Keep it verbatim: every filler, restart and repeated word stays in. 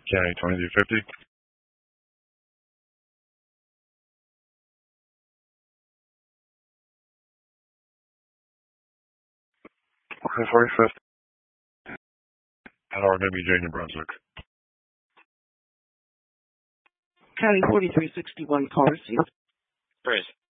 County twenty-two fifty. Okay, forty-fifth. Howard, maybe Jane, New Brunswick. County forty-three sixty-one, call received. Praise.